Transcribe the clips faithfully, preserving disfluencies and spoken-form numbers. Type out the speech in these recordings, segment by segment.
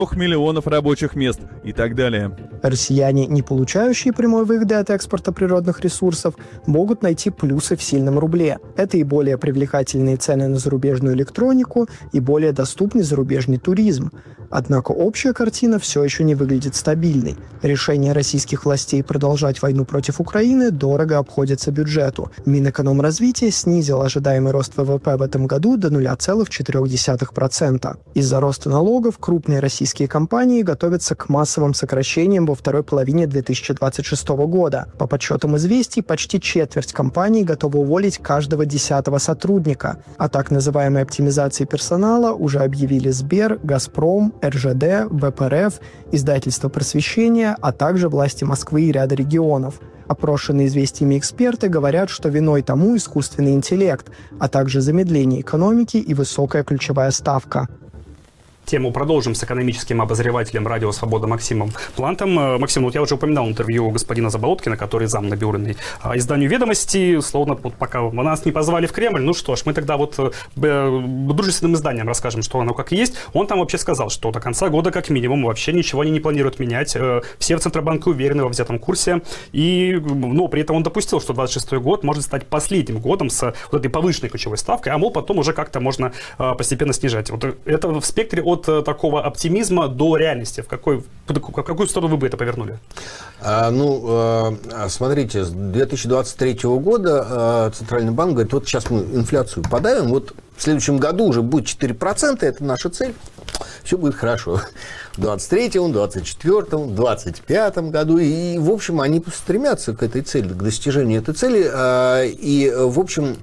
миллионов рабочих мест и так далее. Россияне, не получающие прямой выгоды от экспорта природных ресурсов, могут найти плюсы в сильном рубле. Это и более привлекательные цены на зарубежную электронику, и более доступный зарубежный туризм. Однако общая картина все еще не выглядит стабильной. Решение российских властей продолжать войну против Украины дорого обходится бюджету. Минэкономразвития снизил ожидаемый рост ВВП в этом году до ноль целых четыре десятых процента. Из-за роста налогов крупные российские компании готовятся к массовым сокращениям во второй половине две тысячи двадцать шестого года. По подсчетам «Известий», почти четверть компаний готовы уволить каждого десятого сотрудника. О так называемой оптимизации персонала уже объявили Сбер, Газпром, эр жэ дэ, вэ пэ эр эф, издательство «Просвещение», а также власти Москвы и ряда регионов. Опрошенные «Известиями» эксперты говорят, что виной тому искусственный интеллект, а также замедление экономики и высокая ключевая ставка. Тему продолжим с экономическим обозревателем «Радио Свобода» Максимом Плантом. Максим, вот я уже упоминал интервью господина Заболоткина, который зам набиуренный изданию «Ведомости». Словно вот пока нас не позвали в Кремль, ну что ж, мы тогда вот дружественным изданиям расскажем, что оно как есть. Он там вообще сказал, что до конца года как минимум вообще ничего они не планируют менять. Все в Центробанке уверены во взятом курсе. И, ну, при этом он допустил, что двадцать шестой год может стать последним годом с вот этой повышенной ключевой ставкой, а мол, потом уже как-то можно постепенно снижать. Вот это в спектре от такого оптимизма до реальности. В какой, в какую сторону вы бы это повернули? А, ну, а, смотрите, с две тысячи двадцать третьего года а, Центральный банк говорит, вот сейчас мы инфляцию подавим, вот в следующем году уже будет четыре процента, это наша цель, все будет хорошо. В двадцать третьем, двадцать четвёртом, двадцать пятом году. И, в общем, они стремятся к этой цели, к достижению этой цели. И, в общем,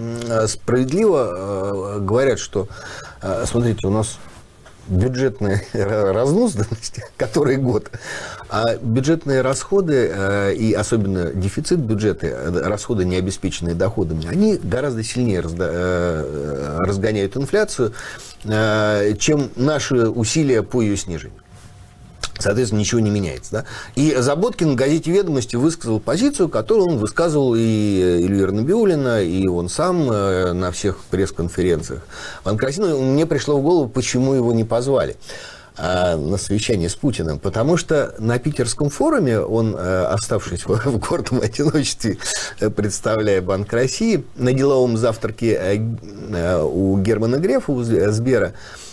справедливо говорят, что, смотрите, у нас бюджетная разнузданность, который год, а бюджетные расходы и особенно дефицит бюджета, расходы, не обеспеченные доходами, они гораздо сильнее разгоняют инфляцию, чем наши усилия по ее снижению. Соответственно, ничего не меняется. Да? И Заботкин в газете «Ведомости» высказал позицию, которую он высказывал и Эльвира Набиуллина, и он сам на всех пресс-конференциях. Банк России, мне пришло в голову, почему его не позвали на совещание с Путиным. Потому что на Питерском форуме он, оставшись в гордом одиночестве, представляя Банк России, на деловом завтраке у Германа Грефа, у Сбера,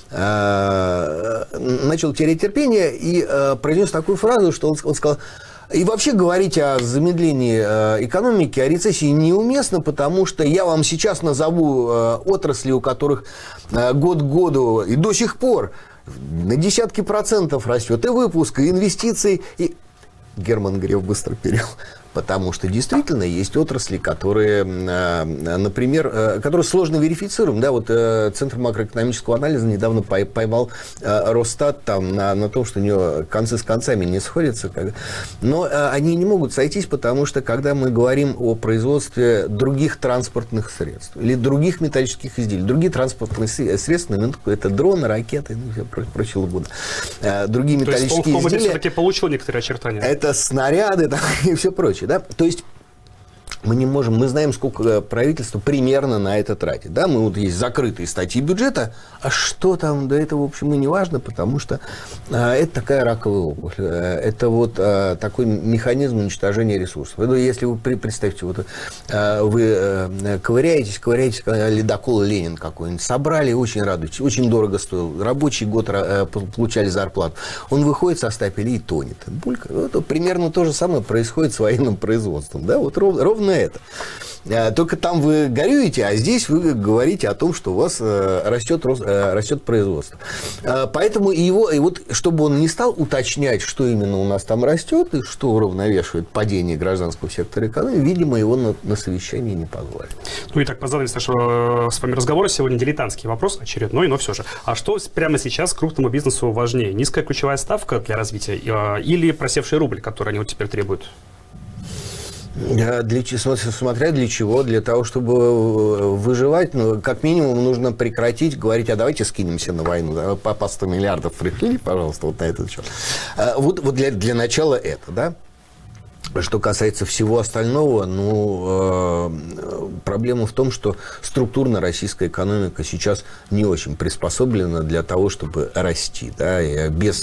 начал терять терпение и произнес такую фразу, что он, он сказал: и вообще говорить о замедлении экономики, о рецессии неуместно, потому что я вам сейчас назову отрасли, у которых год к году и до сих пор на десятки процентов растет и выпуск, и инвестиции. И Герман Греф быстро перевел. Потому что действительно есть отрасли, которые, например, которые сложно верифицируем. Да, вот Центр макроэкономического анализа недавно поймал Росстат там, на, на том, что у него концы с концами не сходятся. Но они не могут сойтись, потому что когда мы говорим о производстве других транспортных средств или других металлических изделий, другие транспортные средства, это дроны, ракеты, ну, все прочее лабуда. Другие металлические изделия. То есть, он все-таки получил некоторые очертания. Это снаряды там, и все прочее. Да? То есть мы не можем, мы знаем, сколько правительство примерно на это тратит. Да? Мы вот есть закрытые статьи бюджета, а что там до этого, в общем, и не важно, потому что а, это такая раковая опухоль. Это вот а, такой механизм уничтожения ресурсов. Если вы представьте, вот, а, вы а, ковыряетесь, ковыряетесь, ледокол Ленин какой-нибудь, собрали, очень радуйтесь, очень дорого стоил, рабочий год а, получали зарплату, он выходит со стапеля и тонет. Булька. Вот, примерно то же самое происходит с военным производством. Да? Вот ровно, ровно это. Только там вы горюете, а здесь вы говорите о том, что у вас растет, растет производство. Поэтому его, и вот, чтобы он не стал уточнять, что именно у нас там растет и что уравновешивает падение гражданского сектора экономики, видимо, его на, на совещании не позвали. Ну и так, по занавесу нашего с вами разговора сегодня дилетантский вопрос, очередной, но все же. А что прямо сейчас крупному бизнесу важнее? Низкая ключевая ставка для развития или просевший рубль, который они вот теперь требуют? Для, смотря для чего, для того, чтобы выживать, ну, как минимум нужно прекратить говорить, а давайте скинемся на войну, да, по, по сто миллиардов пришлите, пожалуйста, вот на этот счет. Вот, вот для, для начала это, да. Что касается всего остального, ну, э, проблема в том, что структурно российская экономика сейчас не очень приспособлена для того, чтобы расти. Да, и без